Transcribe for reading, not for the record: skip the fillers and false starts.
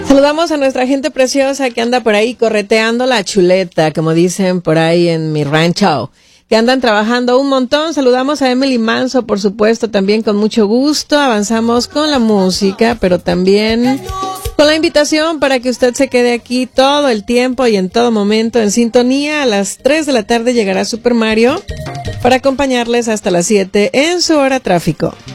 Saludamos a nuestra gente preciosa que anda por ahí correteando la chuleta, como dicen por ahí en mi rancho, que andan trabajando un montón. Saludamos a Emily Manso, por supuesto, también con mucho gusto. Avanzamos con la música, pero también con la invitación para que usted se quede aquí todo el tiempo y en todo momento en sintonía. A las 3 de la tarde llegará Super Mario para acompañarles hasta las 7 en su hora tráfico.